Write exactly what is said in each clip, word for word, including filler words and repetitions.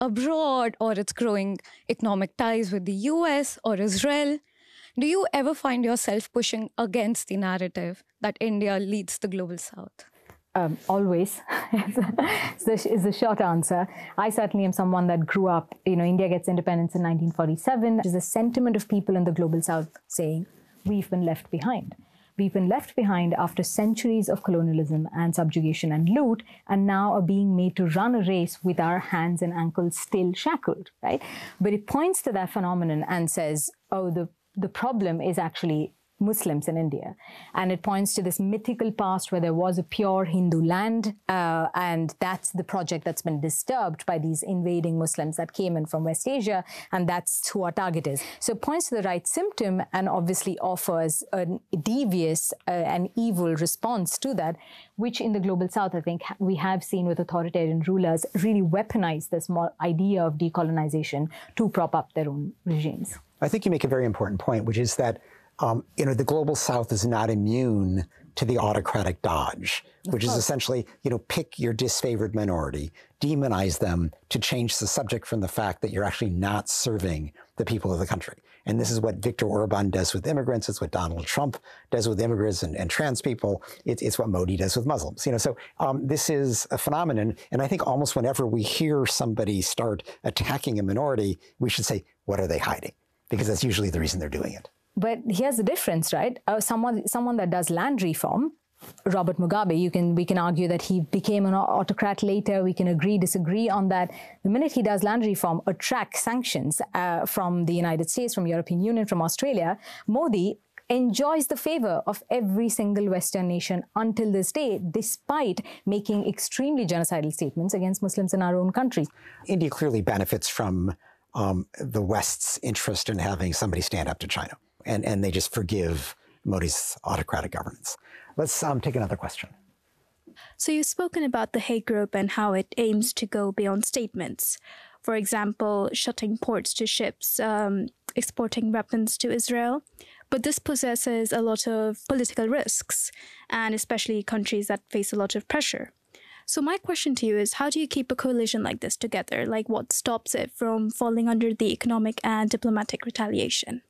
abroad, or it's growing economic ties with the U S or Israel. Do you ever find yourself pushing against the narrative that India leads the global south? Um, always is, the, is the short answer. I certainly am someone that grew up, you know, India gets independence in nineteen forty-seven. There's a sentiment of people in the global south saying, we've been left behind. We've been left behind after centuries of colonialism and subjugation and loot, and now are being made to run a race with our hands and ankles still shackled, right? But it points to that phenomenon and says, oh, the, the problem is actually Muslims in India. And it points to this mythical past where there was a pure Hindu land, uh, and that's the project that's been disturbed by these invading Muslims that came in from West Asia, and that's who our target is. So it points to the right symptom and obviously offers a devious uh, and evil response to that, which in the global south, I think we have seen with authoritarian rulers really weaponize this idea of decolonization to prop up their own regimes. I think you make a very important point, which is that Um, you know, the global south is not immune to the autocratic dodge, which is essentially, you know, pick your disfavored minority, demonize them to change the subject from the fact that you're actually not serving the people of the country. And this is what Viktor Orban does with immigrants. It's what Donald Trump does with immigrants and, and trans people. It's, it's what Modi does with Muslims. You know, so um, this is a phenomenon. And I think almost whenever we hear somebody start attacking a minority, we should say, what are they hiding? Because that's usually the reason they're doing it. But here's the difference, right? Uh, someone, someone that does land reform, Robert Mugabe, you can, we can argue that he became an autocrat later. We can agree, disagree on that. The minute he does land reform, attracts sanctions uh, from the United States, from European Union, from Australia, Modi enjoys the favor of every single Western nation until this day, despite making extremely genocidal statements against Muslims in our own country. India clearly benefits from um, the West's interest in having somebody stand up to China. And, and they just forgive Modi's autocratic governance. Let's um, take another question. So you've spoken about the Hague Group and how it aims to go beyond statements. For example, shutting ports to ships, um, exporting weapons to Israel. But this possesses a lot of political risks, and especially countries that face a lot of pressure. So my question to you is, how do you keep a coalition like this together? Like, what stops it from falling under the economic and diplomatic retaliation?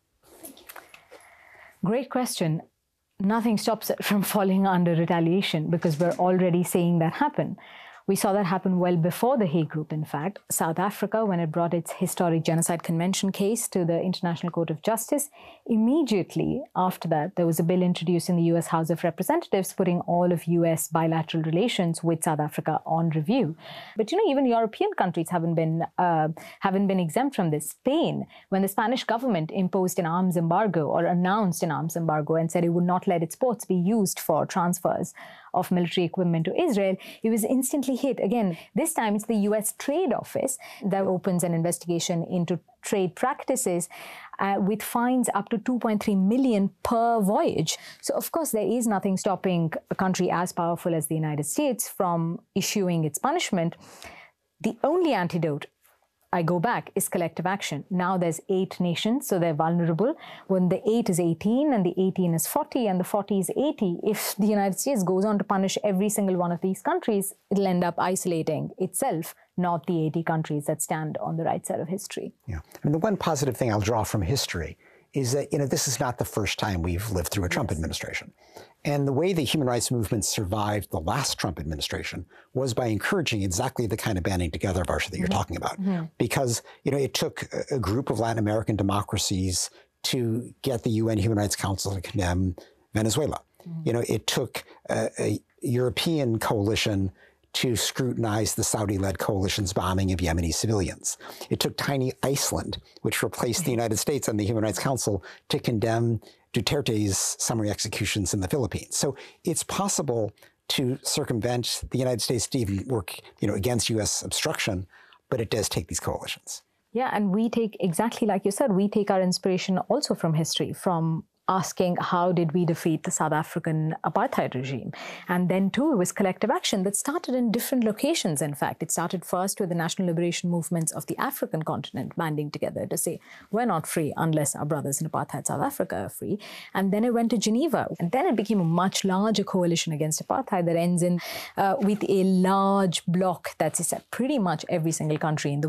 Great question. Nothing stops it from falling under retaliation because we're already seeing that happen. We saw that happen well before the Hague Group, in fact. South Africa, when it brought its historic Genocide Convention case to the International Court of Justice, immediately after that, there was a bill introduced in the U S House of Representatives putting all of U S bilateral relations with South Africa on review. But, you know, even European countries haven't been, uh, haven't been exempt from this. Spain, when the Spanish government imposed an arms embargo or announced an arms embargo and said it would not let its ports be used for transfers of military equipment to Israel, it was instantly hit. Again, this time it's the U S Trade Office that opens an investigation into trade practices uh, with fines up to two point three million per voyage. So, of course, there is nothing stopping a country as powerful as the United States from issuing its punishment. The only antidote, I go back, is collective action. Now there's eight nations, so they're vulnerable. When the eight is eighteen and the eighteen is forty and the forty is eighty, if the United States goes on to punish every single one of these countries, it'll end up isolating itself, not the eighty countries that stand on the right side of history. Yeah. I mean, the one positive thing I'll draw from history is that, you know, this is not the first time we've lived through a Trump yes. administration. And the way the human rights movement survived the last Trump administration was by encouraging exactly the kind of banding together, Varsha, that you're mm-hmm. talking about. Mm-hmm. Because, you know, it took a group of Latin American democracies to get the U N Human Rights Council to condemn Venezuela. Mm-hmm. You know, it took a, a European coalition to scrutinize the Saudi-led coalition's bombing of Yemeni civilians. It took tiny Iceland, which replaced the United States on the Human Rights Council, to condemn Duterte's summary executions in the Philippines. So it's possible to circumvent the United States to even work, you know, against U S obstruction, but it does take these coalitions. Yeah, and we take, exactly like you said, we take our inspiration also from history, from asking how did we defeat the South African apartheid regime. And then too, it was collective action that started in different locations, in fact. It started first with the national liberation movements of the African continent banding together to say, we're not free unless our brothers in apartheid South Africa are free. And then it went to Geneva. And then it became a much larger coalition against apartheid that ends in uh, with a large bloc that's pretty much every single country in the